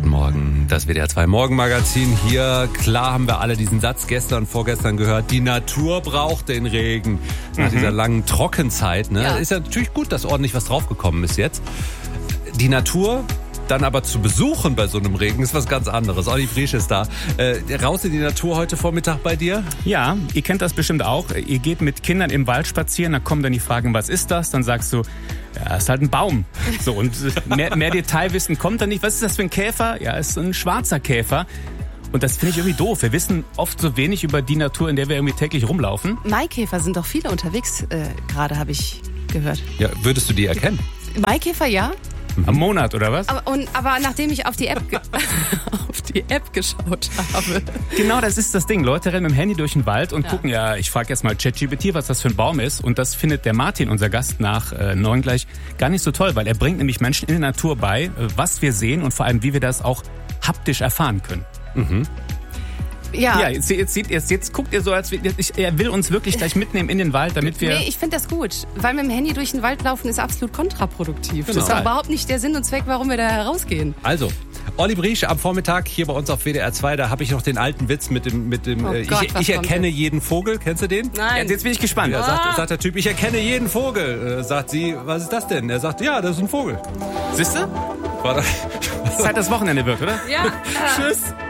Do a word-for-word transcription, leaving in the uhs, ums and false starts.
Guten Morgen, das W D R zwei Morgenmagazin hier. Klar haben wir alle diesen Satz gestern, vorgestern gehört, die Natur braucht den Regen. Nach mhm. dieser langen Trockenzeit. Ne? Ja. Ist ja natürlich gut, dass ordentlich was draufgekommen ist jetzt. Die Natur dann aber zu besuchen bei so einem Regen ist was ganz anderes. Olli Briesch ist da. Äh, raus in die Natur heute Vormittag bei dir? Ja, ihr kennt das bestimmt auch. Ihr geht mit Kindern im Wald spazieren, dann kommen dann die Fragen, was ist das? Dann sagst du, ja, ist halt ein Baum. So, und mehr, mehr Detailwissen kommt dann nicht. Was ist das für ein Käfer? Ja, ist ein schwarzer Käfer. Und das finde ich irgendwie doof. Wir wissen oft so wenig über die Natur, in der wir irgendwie täglich rumlaufen. Maikäfer sind doch viele unterwegs, äh, gerade habe ich gehört. Ja, würdest du die erkennen? Maikäfer, ja. Am Monat, oder was? Aber, und, aber nachdem ich auf die App ge- auf die App geschaut habe. Genau, das ist das Ding. Leute rennen mit dem Handy durch den Wald und Ja. gucken, ja, ich frage erst mal ChatGPT, was das für ein Baum ist. Und das findet der Martin, unser Gast, nach äh, neun gleich gar nicht so toll, weil er bringt nämlich Menschen in der Natur bei, äh, was wir sehen und vor allem, wie wir das auch haptisch erfahren können. Mhm. Ja, Ja, jetzt, jetzt, jetzt, jetzt, jetzt guckt ihr so, als ich, er will uns wirklich gleich mitnehmen in den Wald, damit wir... nee, ich finde das gut, weil mit dem Handy durch den Wald laufen ist absolut kontraproduktiv. Das ist Total. überhaupt nicht der Sinn und Zweck, warum wir da herausgehen. Also, Olli Briesch am Vormittag hier bei uns auf W D R zwei, da habe ich noch den alten Witz mit dem, mit dem Oh äh, Gott, ich, was ich kommt erkenne jetzt? jeden Vogel, kennst du den? Nein. Jetzt bin ich gespannt. Ja, sagt, sagt der Typ, ich erkenne jeden Vogel. Äh, sagt sie, was ist das denn? Er sagt, ja, das ist ein Vogel. Siehst du? War das, Zeit, das Wochenende wird, oder? Ja. Tschüss.